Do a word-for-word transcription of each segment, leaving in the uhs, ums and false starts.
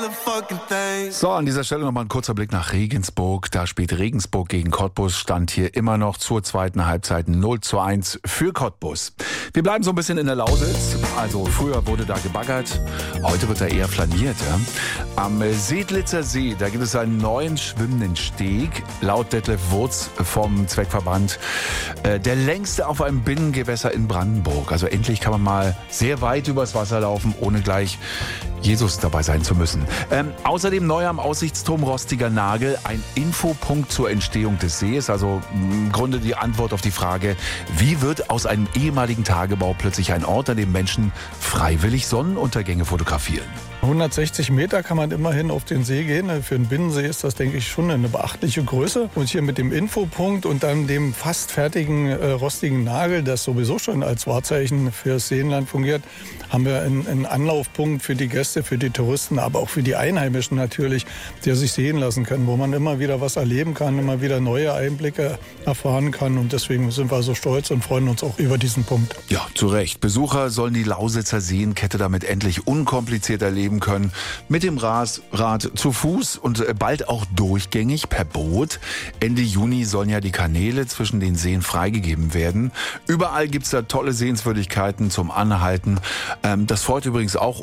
So, an dieser Stelle nochmal ein kurzer Blick nach Regensburg. Da spielt Regensburg gegen Cottbus, stand hier immer noch zur zweiten Halbzeit null zu eins für Cottbus. Wir bleiben so ein bisschen in der Lausitz. Also früher wurde da gebaggert, heute wird da eher flaniert. Ja? Am Seedlitzer See, da gibt es einen neuen schwimmenden Steg, laut Detlef Wurz vom Zweckverband, äh, der längste auf einem Binnengewässer in Brandenburg. Also endlich kann man mal sehr weit übers Wasser laufen, ohne gleich Jesus dabei sein zu müssen. Ähm, außerdem neu am Aussichtsturm Rostiger Nagel ein Infopunkt zur Entstehung des Sees. Also im Grunde die Antwort auf die Frage, wie wird aus einem ehemaligen Tagebau plötzlich ein Ort, an dem Menschen freiwillig Sonnenuntergänge fotografieren? hundertsechzig Meter kann man immerhin auf den See gehen. Für einen Binnensee ist das, denke ich, schon eine beachtliche Größe. Und hier mit dem Infopunkt und dann dem fast fertigen äh, rostigen Nagel, das sowieso schon als Wahrzeichen fürs Seenland fungiert, haben wir einen, einen Anlaufpunkt für die Gäste, für die Touristen, aber auch für die Einheimischen natürlich, die sich sehen lassen können, wo man immer wieder was erleben kann, immer wieder neue Einblicke erfahren kann. Und deswegen sind wir so stolz und freuen uns auch über diesen Punkt. Ja, zu Recht. Besucher sollen die Lausitzer Seenkette damit endlich unkompliziert erleben können. Mit dem Rad, Rad zu Fuß und bald auch durchgängig per Boot. Ende Juni sollen ja die Kanäle zwischen den Seen freigegeben werden. Überall gibt's da tolle Sehenswürdigkeiten zum Anhalten. Das freut übrigens auch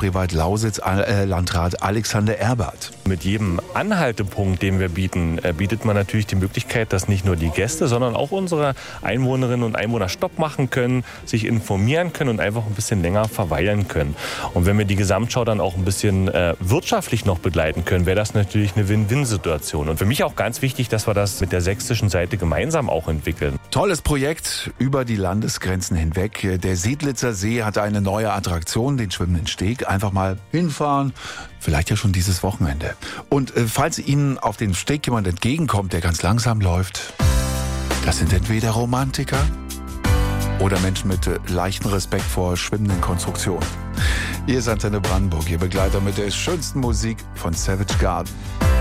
Oberspreewald-Lausitz-Landrat Alexander Erbert. Mit jedem Anhaltepunkt, den wir bieten, bietet man natürlich die Möglichkeit, dass nicht nur die Gäste, sondern auch unsere Einwohnerinnen und Einwohner Stopp machen können, sich informieren können und einfach ein bisschen länger verweilen können. Und wenn wir die Gesamtschau dann auch ein bisschen äh, wirtschaftlich noch begleiten können, wäre das natürlich eine Win-Win-Situation. Und für mich auch ganz wichtig, dass wir das mit der sächsischen Seite gemeinsam auch entwickeln. Tolles Projekt über die Landesgrenzen hinweg. Der Seedlitzer See hat eine neue Attraktion, den schwimmenden Steg. Einfach mal hinfahren, vielleicht ja schon dieses Wochenende. Und äh, falls Ihnen auf den Steg jemand entgegenkommt, der ganz langsam läuft, das sind entweder Romantiker oder Menschen mit äh, leichtem Respekt vor schwimmenden Konstruktionen. Hier ist Antenne Brandenburg, Ihr Begleiter mit der schönsten Musik von Savage Garden.